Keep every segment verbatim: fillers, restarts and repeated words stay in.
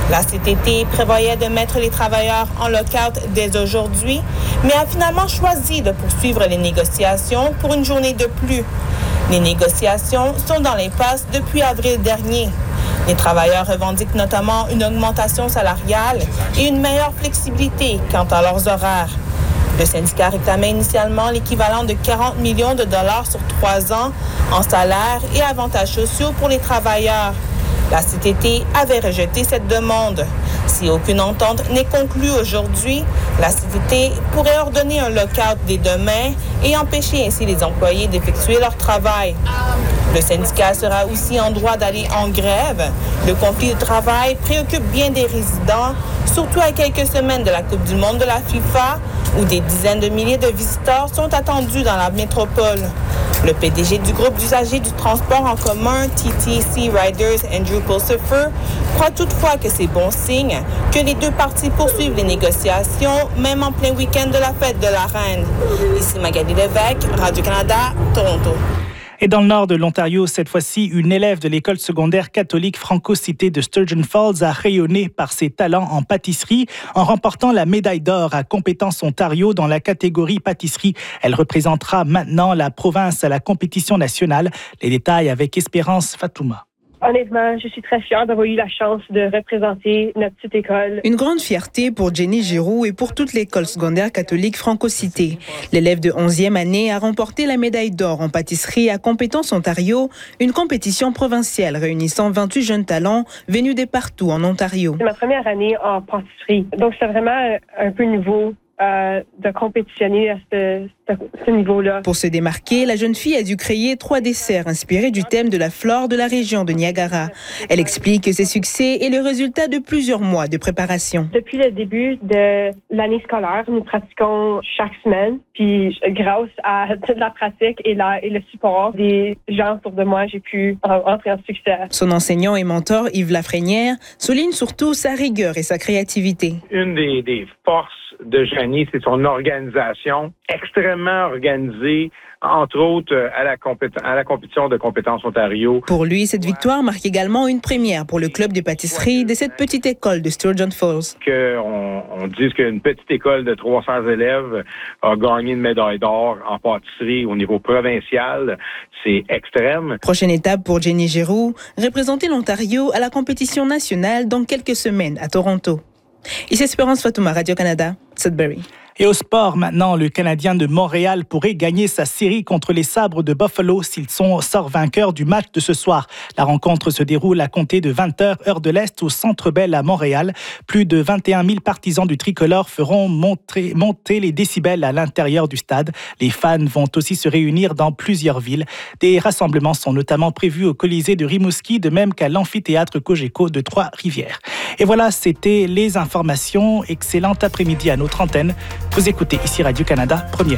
La C T T prévoyait de mettre les travailleurs en lock-out dès aujourd'hui, mais a finalement choisi de poursuivre les négociations pour une journée de plus. Les négociations sont dans l'impasse depuis avril dernier. Les travailleurs revendiquent notamment une augmentation salariale et une meilleure flexibilité quant à leurs horaires. Le syndicat réclamait initialement l'équivalent de quarante millions de dollars sur trois ans en salaires et avantages sociaux pour les travailleurs. La C T T avait rejeté cette demande. Si aucune entente n'est conclue aujourd'hui, la C T T pourrait ordonner un lock-out dès demain et empêcher ainsi les employés d'effectuer leur travail. Le syndicat sera aussi en droit d'aller en grève. Le conflit de travail préoccupe bien des résidents, surtout à quelques semaines de la Coupe du monde de la FIFA, où des dizaines de milliers de visiteurs sont attendus dans la métropole. Le P D G du groupe d'usagers du transport en commun T T C Riders, Andrew Pulsifer, croit toutefois que c'est bon signe que les deux parties poursuivent les négociations, même en plein week-end de la fête de la Reine. Ici Magali Lévesque, Radio-Canada, Toronto. Et dans le nord de l'Ontario, cette fois-ci, une élève de l'école secondaire catholique Franco-Cité de Sturgeon Falls a rayonné par ses talents en pâtisserie en remportant la médaille d'or à Compétences Ontario dans la catégorie pâtisserie. Elle représentera maintenant la province à la compétition nationale. Les détails avec Espérance Fatouma. Honnêtement, je suis très fière d'avoir eu la chance de représenter notre petite école. Une grande fierté pour Jenny Giroux et pour toute l'école secondaire catholique Franco-Cité. L'élève de onzième année a remporté la médaille d'or en pâtisserie à Compétences Ontario, une compétition provinciale réunissant vingt-huit jeunes talents venus de partout en Ontario. C'est ma première année en pâtisserie, donc c'est vraiment un peu nouveau. Euh, de compétitionner à ce, ce, ce niveau-là. Pour se démarquer, la jeune fille a dû créer trois desserts inspirés du thème de la flore de la région de Niagara. Elle explique que ce succès est le résultat de plusieurs mois de préparation. Depuis le début de l'année scolaire, nous pratiquons chaque semaine. Puis grâce à toute la pratique et, la, et le support des gens autour de moi, j'ai pu entrer en succès. Son enseignant et mentor, Yves Lafrenière, souligne surtout sa rigueur et sa créativité. Une des, des forces de Jenny, c'est son organisation, extrêmement organisée, entre autres à la, compét- à la compétition de Compétences Ontario. Pour lui, cette victoire marque également une première pour le club de pâtisserie de cette petite école de Sturgeon Falls. Qu'on on dise qu'une petite école de trois cents élèves a gagné une médaille d'or en pâtisserie au niveau provincial, c'est extrême. Prochaine étape pour Jenny Giroux, représenter l'Ontario à la compétition nationale dans quelques semaines à Toronto. Ici Espérance Fatouma, Radio-Canada, Sudbury. Et au sport, maintenant, le Canadien de Montréal pourrait gagner sa série contre les Sabres de Buffalo s'ils sont sort vainqueurs du match de ce soir. La rencontre se déroule à compter de vingt heures, heure de l'Est, au Centre Bell à Montréal. Plus de vingt et un mille partisans du tricolore feront monter, monter les décibels à l'intérieur du stade. Les fans vont aussi se réunir dans plusieurs villes. Des rassemblements sont notamment prévus au Colisée de Rimouski, de même qu'à l'amphithéâtre Cogeco de Trois-Rivières. Et voilà, c'était les informations. Excellent après-midi à notre antenne. Vous écoutez ici Radio-Canada, première.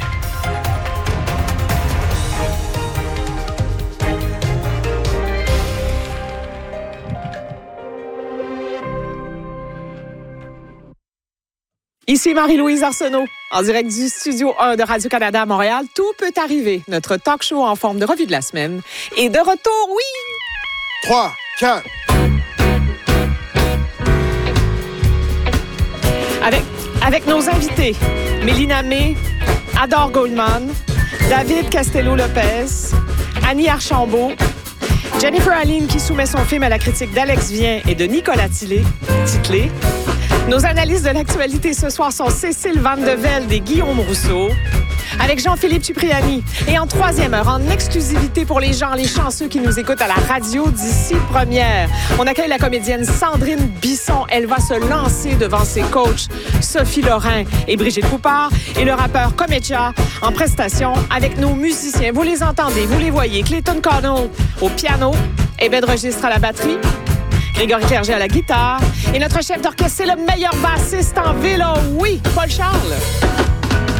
Ici Marie-Louise Arsenault, en direct du Studio un de Radio-Canada à Montréal. Tout peut arriver. Notre talk show en forme de revue de la semaine. Et de retour, oui! trois, quatre Avec, avec nos invités, Mélina May, Adore Goldman, David Castello-Lopez, Annie Archambault, Jennifer Aline qui soumet son film à la critique d'Alex Vien et de Nicolas Titlé. Titlé. Nos analyses de l'actualité ce soir sont Cécile Van de Velde et Guillaume Rousseau, avec Jean-Philippe Cipriani. Et en troisième heure, en exclusivité pour les gens, les chanceux qui nous écoutent à la radio d'ici première, on accueille la comédienne Sandrine Bisson. Elle va se lancer devant ses coachs Sophie Lorrain et Brigitte Poupard et le rappeur Comecha en prestation avec nos musiciens. Vous les entendez, vous les voyez. Clayton Connell au piano et Ben de registre à la batterie. Grégory Clerget à la guitare. Et notre chef d'orchestre, c'est le meilleur bassiste en ville. Oui, Paul Charles.